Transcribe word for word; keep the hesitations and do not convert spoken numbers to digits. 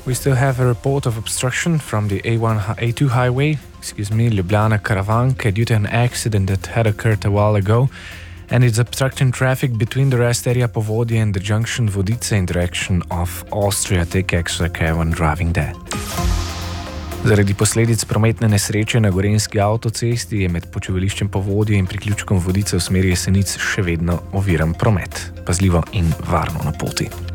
We still have a report of obstruction from the A one, A two highway, excuse me, Ljubljana-Karavanke, due to an accident that had occurred a while ago, and it's obstructing traffic between the rest area Povodje and the junction Vodice in direction of Austria. Take extra care when driving there. Zaradi posledic prometne nesreče na gorenjski avtocesti je med počivališčem Povodje in priključkom Vodice v smeri Jesenic še vedno oviran promet. Pazljivo in varno na poti.